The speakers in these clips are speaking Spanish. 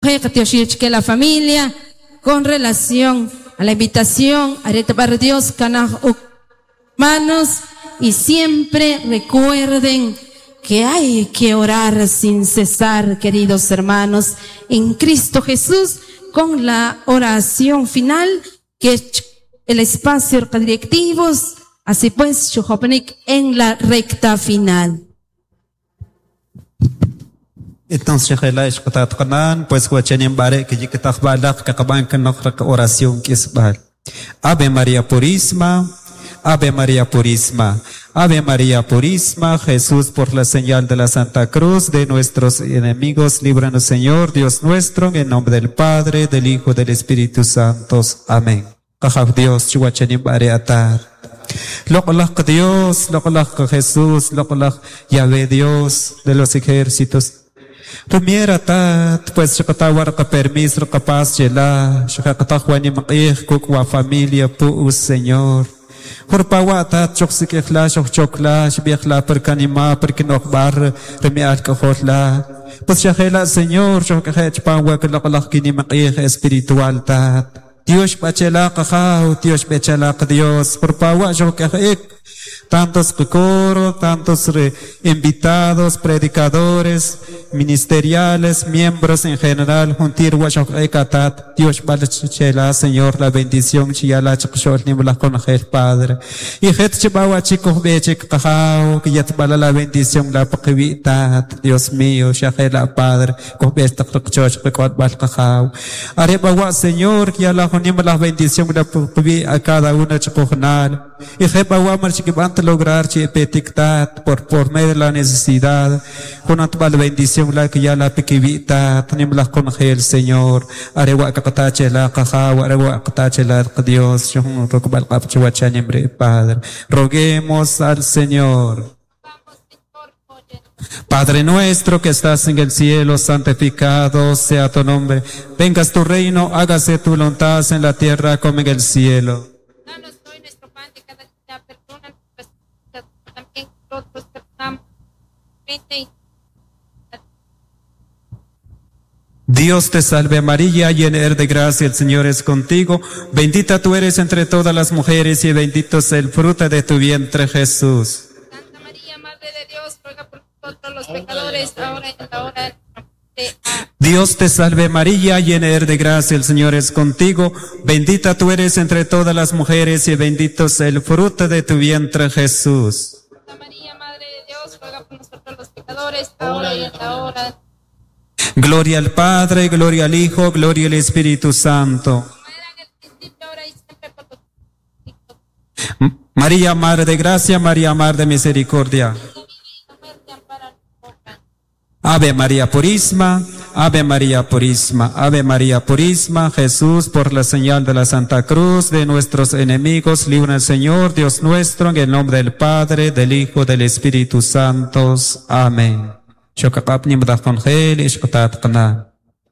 que la familia con relación a la invitación a para Dios manos y siempre recuerden que hay que orar sin cesar, queridos hermanos, en Cristo Jesús, con la oración final que es el espacio directivos, así pues, en la recta final. Entonces, pues, oración que es Ave María Purísima, Ave María Purísima, Ave María Purísima, Jesús, por la señal de la Santa Cruz de nuestros enemigos, líbranos, Señor, Dios nuestro, en nombre del Padre, del Hijo, del Espíritu Santo. Amén. Dios, chuachanim bareatar. Locolach Dios, locolach Jesús, locolach Yahvé Dios de los ejércitos. Tumiera tat, pues chakatawar ka permiso kapaz chela, chakatahwani makih kukwa familia puus Señor. Por pawa tat choksikla, chokla, biakla perkanima, perkinokbar, remial kahotla. Pues chakela Señor, chokahech pawa kalakalak kini makih espiritual tat. Dios bachela kakao, Dios bachela Dios, por pawa chokahek. Tantos coro, tantos invitados, predicadores, ministeriales, miembros en general, juntir ekatat, Dios balachela, Señor, la bendición, chiala, chakshol, nimula con el Padre. Y het chibawa chicos beche kakao, que ya te bala la bendición, la pakivitat, Dios mío, shahela, Padre, kohbesta kakchoch, record bal kakao. Arebawa, Señor, que ya la la bendición, la pakivi a cada uno chicojonal. Y jebawa marchiquibante lograr petictat por medio de la necesidad, con la bendición la que ya la pequivita, tenemos la con el Señor, arewa capatache la cajawa, arewa capatache la Dios, yo rocobal capchuachanembre, Padre, roguemos al Señor. Padre nuestro que estás en el cielo, santificado sea tu nombre, vengas tu reino, hágase tu voluntad en la tierra como en el cielo. Dios te salve María, llena eres de gracia, el Señor es contigo, bendita tú eres entre todas las mujeres y bendito es el fruto de tu vientre Jesús. Santa María, Madre de Dios, ruega por nosotros los pecadores, ahora y en la hora de nuestra muerte. Dios te salve María, llena eres de gracia, el Señor es contigo, bendita tú eres entre todas las mujeres y bendito es el fruto de tu vientre Jesús. Santa María, Madre de Dios, ruega por nosotros los pecadores, ahora y en la hora de Gloria al Padre, gloria al Hijo, gloria al Espíritu Santo. María, Madre de Gracia, María, Madre de Misericordia. Ave María Purísima, Ave María Purísima, Ave María Purísima, Jesús, por la señal de la Santa Cruz de nuestros enemigos, libra al Señor, Dios nuestro, en el nombre del Padre, del Hijo, del Espíritu Santo. Amén. Shokakap ni madakongel ishkotat kana.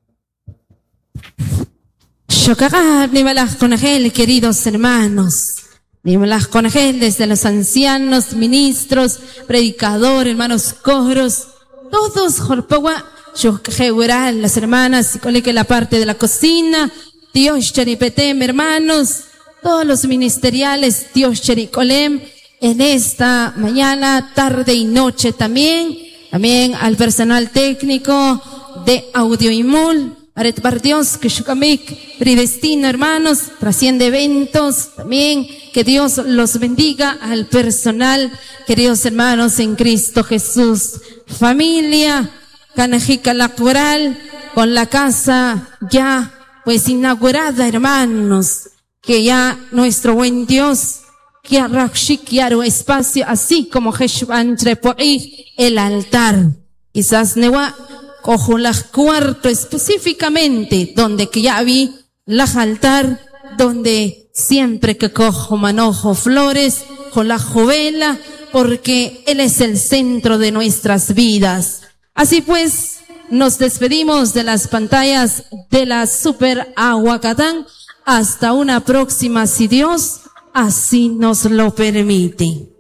Shokakap ni madakongel, queridos hermanos. Ni madakongel desde los ancianos, ministros, predicadores, hermanos coros, todos jorpawa, shokakewera, las hermanas, y cole que la parte de la cocina, Dios charipetem, hermanos, todos los ministeriales, Dios charicolem, en esta mañana, tarde y noche también al personal técnico de Audio Imul, Aret Bardios, que Shukamik, predestino, hermanos, trasciende eventos, también que Dios los bendiga al personal, queridos hermanos en Cristo Jesús. Familia, Canajica la Coral, con la casa ya pues inaugurada, hermanos, que ya nuestro buen Dios quiero espacio, así como Jesús el altar. Quizás newa cojo la cuarto específicamente, donde que ya vi la altar, donde siempre que cojo manojo flores, con la jovela, porque Él es el centro de nuestras vidas. Así pues, nos despedimos de las pantallas de la Super Aguacatán. Hasta una próxima, si Dios así nos lo permite.